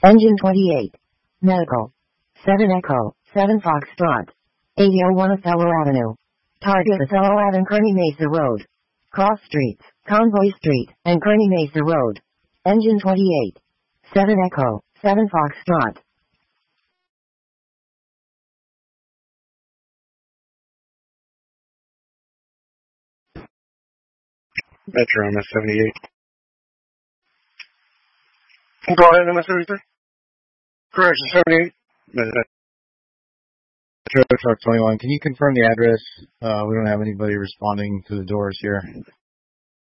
Engine 28. Medical. 7 Echo, 7 Foxtrot. 8001 Othello Avenue. Target Othello Avenue, Kearny Mesa Road. Cross Streets, Convoy Street, and Kearny Mesa Road. Engine 28. 7 Echo, 7 Foxtrot. Metro MS-78. Go ahead, MS-73. Correction, 78. Metro Truck 21. Can you confirm the address? We don't have anybody responding to the doors here.